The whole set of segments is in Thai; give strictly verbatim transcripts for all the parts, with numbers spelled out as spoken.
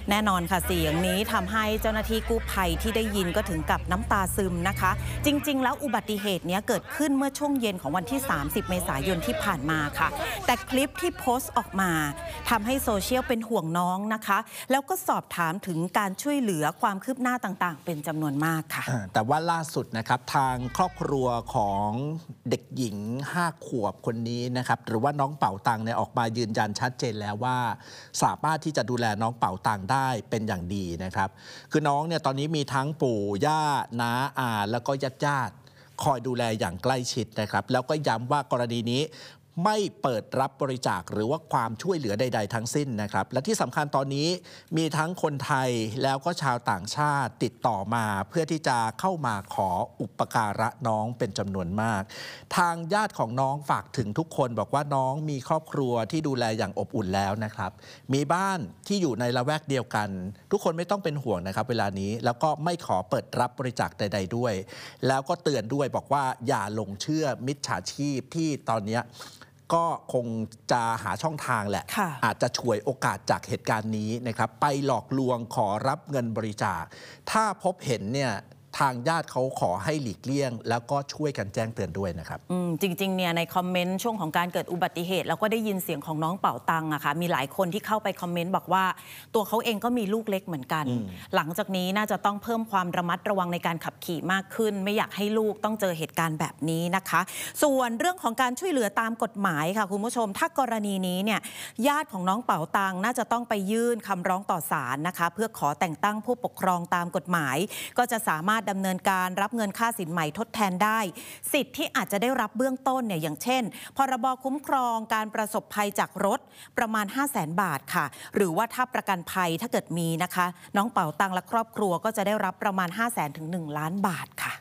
แน่นอนค่ะเสียงนี้ทำให้เจ้าหน้าที่กู้ภัยที่ได้ยินก็ถึงกับน้ำตาซึมนะคะจริงๆแล้วอุบัติเหตุนี้เกิดขึ้นเมื่อช่วงเย็นของวันที่สามสิบเมษายนที่ผ่านมาค่ะแต่คลิปที่โพสต์ออกมาทำให้โซเชียลเป็นห่วงน้องนะคะแล้วก็สอบถามถึงการช่วยเหลือความคืบหน้าต่างๆเป็นจำนวนมากค่ะแต่ว่าล่าสุดนะครับทางครอบครัวของเด็กหญิงห้าขวบคนนี้นะครับหรือว่าน้องเป๋าตังเนี่ยออกมายืนยันชัดเจนแล้วว่าสามารถที่จะดูแลน้องเป๋าตังได้เป็นอย่างดีนะครับคือน้องเนี่ยตอนนี้มีทั้งปู่ย่าน้าอาแล้วก็ญาติญาติคอยดูแลอย่างใกล้ชิดนะครับแล้วก็ย้ำว่ากรณีนี้ไม่เปิดรับบริจาคหรือว่าความช่วยเหลือใดๆทั้งสิ้นนะครับและที่สำคัญตอนนี้มีทั้งคนไทยแล้วก็ชาวต่างชาติติดต่อมาเพื่อที่จะเข้ามาขออุปการะน้องเป็นจำนวนมากทางญาติของน้องฝากถึงทุกคนบอกว่าน้องมีครอบครัวที่ดูแลอย่างอบอุ่นแล้วนะครับมีบ้านที่อยู่ในละแวกเดียวกันทุกคนไม่ต้องเป็นห่วงนะครับเวลานี้แล้วก็ไม่ขอเปิดรับบริจาคใดๆด้วยแล้วก็เตือนด้วยบอกว่าอย่าหลงเชื่อมิจฉาชีพที่ตอนนี้ก็คงจะหาช่องทางแหละอาจจะฉวยโอกาสจากเหตุการณ์นี้นะครับไปหลอกลวงขอรับเงินบริจาคถ้าพบเห็นเนี่ยทางญาติเขาขอให้หลีกเลี่ยงแล้วก็ช่วยกันแจ้งเตือนด้วยนะครับจริงๆเนี่ยในคอมเมนต์ช่วงของการเกิดอุบัติเหตุแล้วก็ได้ยินเสียงของน้องเป๋าตังอะค่ะมีหลายคนที่เข้าไปคอมเมนต์บอกว่าตัวเขาเองก็มีลูกเล็กเหมือนกันหลังจากนี้น่าจะต้องเพิ่มความระมัดระวังในการขับขี่มากขึ้นไม่อยากให้ลูกต้องเจอเหตุการณ์แบบนี้นะคะส่วนเรื่องของการช่วยเหลือตามกฎหมายค่ะคุณผู้ชมถ้ากรณีนี้เนี่ยญาติของน้องเป๋าตังน่าจะต้องไปยื่นคำร้องต่อศาลนะคะเพื่อขอแต่งตั้งผู้ปกครองตามกฎหมายก็จะสามารถดำเนินการรับเงินค่าสินใหม่ทดแทนได้สิทธิ์ที่อาจจะได้รับเบื้องต้นเนี่ยอย่างเช่นพรบคุ้มครองการประสบภัยจากรถประมาณ ห้าแสน บาทค่ะหรือว่าถ้าประกันภัยถ้าเกิดมีนะคะน้องเป๋าตังและครอบครัวก็จะได้รับประมาณ ห้าแสน ถึง หนึ่ง ล้านบาทค่ะ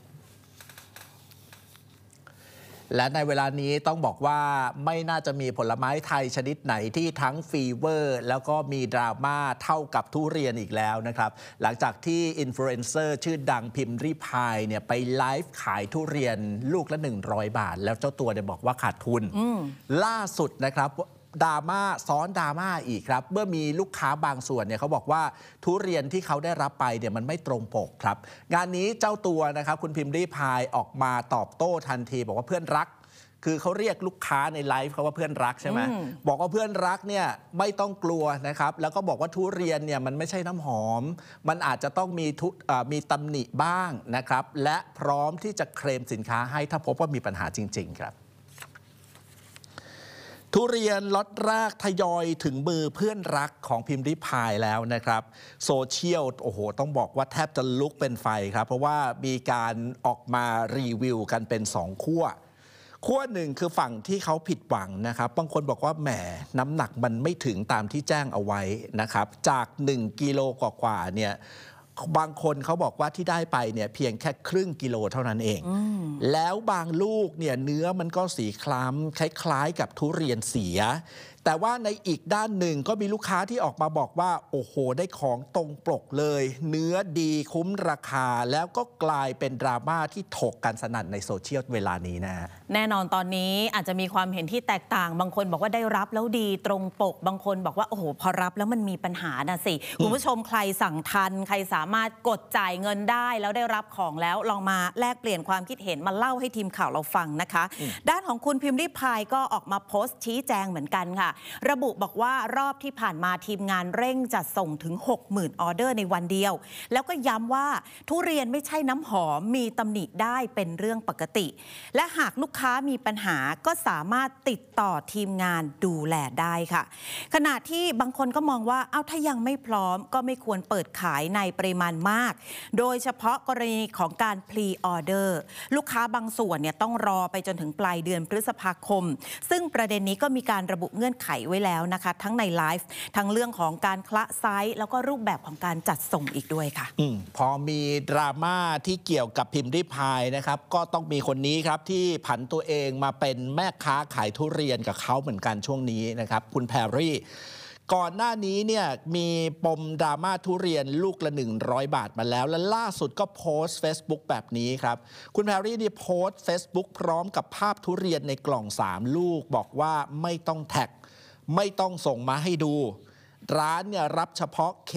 และในเวลานี้ต้องบอกว่าไม่น่าจะมีผลไม้ไทยชนิดไหนที่ทั้งฟีเวอร์แล้วก็มีดราม่าเท่ากับทุเรียนอีกแล้วนะครับหลังจากที่อินฟลูเอนเซอร์ชื่อดังพิมพ์ริพายเนี่ยไปไลฟ์ขายทุเรียนลูกละหนึ่งร้อยบาทแล้วเจ้าตัวเนี่ยบอกว่าขาดทุนล่าสุดนะครับดราม่าซ้อนดราม่าอีกครับเมื่อมีลูกค้าบางส่วนเนี่ยเขาบอกว่าทุเรียนที่เขาได้รับไปเนี่ยมันไม่ตรงปกครับงานนี้เจ้าตัวนะครับคุณพิมพ์ริพายออกมาตอบโต้ทันทีบอกว่าเพื่อนรักคือเขาเรียกลูกค้าในไลฟ์เขาว่าเพื่อนรักใช่ไหมบอกว่าเพื่อนรักเนี่ยไม่ต้องกลัวนะครับแล้วก็บอกว่าทุเรียนเนี่ยมันไม่ใช่น้ำหอมมันอาจจะต้องมีทุมีตำหนิบ้างนะครับและพร้อมที่จะเคลมสินค้าให้ถ้าพบว่ามีปัญหาจริงๆครับทุเรียนล็อตแรกทยอยถึงมือเพื่อนรักของพิมพ์ริพายแล้วนะครับโซเชียลโอ้โหต้องบอกว่าแทบจะลุกเป็นไฟครับเพราะว่ามีการออกมารีวิวกันเป็นสองขั้วขั้วหนึ่งคือฝั่งที่เขาผิดหวังนะครับบางคนบอกว่าแหมน้ำหนักมันไม่ถึงตามที่แจ้งเอาไว้นะครับจากหนึ่งกิโลกว่าๆเนี่ยบางคนเขาบอกว่าที่ได้ไปเนี่ยเพียงแค่ครึ่งกิโลเท่านั้นเองแล้วบางลูกเนี่ยเนื้อมันก็สีคล้ำคล้ายๆกับทุเรียนเสียแต่ว่าในอีกด้านหนึ่งก็มีลูกค้าที่ออกมาบอกว่าโอ้โหได้ของตรงปกเลยเนื้อดีคุ้มราคาแล้วก็กลายเป็นดราม่าที่ถกกันสนั่นในโซเชียลเวลานี้นะแน่นอนตอนนี้อาจจะมีความเห็นที่แตกต่างบางคนบอกว่าได้รับแล้วดีตรงปกบางคนบอกว่าโอ้โหพอรับแล้วมันมีปัญหานะสิคุณผู้ชมใครสั่งทันใครสามารถกดจ่ายเงินได้แล้วได้รับของแล้วลองมาแลกเปลี่ยนความคิดเห็นมาเล่าให้ทีมข่าวเราฟังนะคะด้านของคุณพิมพ์ริพายก็ออกมาโพสต์ชี้แจงเหมือนกันค่ะระบุบอกว่ารอบที่ผ่านมาทีมงานเร่งจัดส่งถึง หกหมื่น ออเดอร์ในวันเดียวแล้วก็ย้ำว่าทุเรียนไม่ใช่น้ำหอมมีตำหนิได้เป็นเรื่องปกติและหากลูกค้ามีปัญหาก็สามารถติดต่อทีมงานดูแลได้ค่ะขณะที่บางคนก็มองว่าเอาถ้ายังไม่พร้อมก็ไม่ควรเปิดขายในปริมาณมากโดยเฉพาะกรณีของการพรีออเดอร์ลูกค้าบางส่วนเนี่ยต้องรอไปจนถึงปลายเดือนพฤษภาคมซึ่งประเด็นนี้ก็มีการระบุเงื่อนไขไว้แล้วนะคะทั้งในไลฟ์ทั้งเรื่องของการคละไซส์แล้วก็รูปแบบของการจัดส่งอีกด้วยค่ะอพอมีดราม่าที่เกี่ยวกับพิมพ์ริพายนะครับก็ต้องมีคนนี้ครับที่ผันตัวเองมาเป็นแม่ค้าขายทุเรียนกับเขาเหมือนกันช่วงนี้นะครับคุณแพรรี่ก่อนหน้านี้เนี่ยมีปมดราม่าทุเรียนลูกละหนึ่งร้อยบาทมาแล้วและล่าสุดก็โพสต์ Facebook แบบนี้ครับคุณแพรรี่นี่โพสต์ Facebook พร้อมกับภาพทุเรียนในกล่องสามลูกบอกว่าไม่ต้องแท็กไม่ต้องส่งมาให้ดูร้านเนี่ยรับเฉพาะ